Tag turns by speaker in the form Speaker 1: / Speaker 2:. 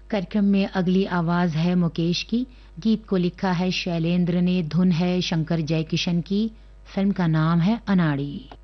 Speaker 1: कार्यक्रम में अगली आवाज है मुकेश की। गीत को लिखा है शैलेंद्र ने, धुन है शंकर जयकिशन की। फिल्म का नाम है अनाड़ी।